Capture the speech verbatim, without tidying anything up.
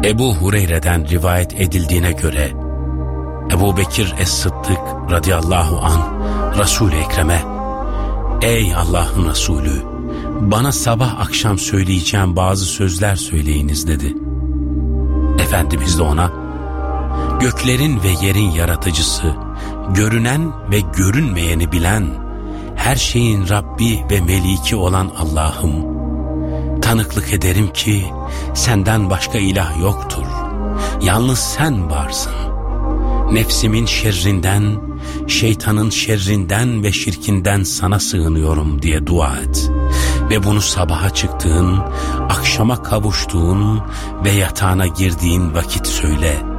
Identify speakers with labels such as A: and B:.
A: Ebu Hureyre'den rivayet edildiğine göre Ebu Bekir Es-Sıddık radıyallahu anh Resul-i Ekrem'e, ''Ey Allah'ın Resulü, bana sabah akşam söyleyeceğim bazı sözler söyleyiniz.'' dedi. Efendimiz de ona, ''Göklerin ve yerin yaratıcısı, görünen ve görünmeyeni bilen, her şeyin Rabbi ve Meliki olan Allah'ım, tanıklık ederim ki senden başka ilah yoktur. Yalnız sen varsın. Nefsimin şerrinden, şeytanın şerrinden ve şirkinden sana sığınıyorum diye dua et. Ve bunu sabaha çıktığın, akşama kavuştuğun ve yatağına girdiğin vakit söyle.